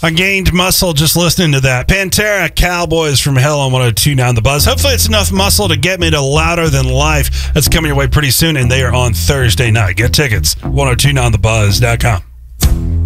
I gained muscle just listening to that. Pantera, Cowboys from Hell on 102.9 The Buzz. Hopefully it's enough muscle to get me to Louder Than Life. That's coming your way pretty soon, and they are on Thursday night. Get tickets, 1029thebuzz.com.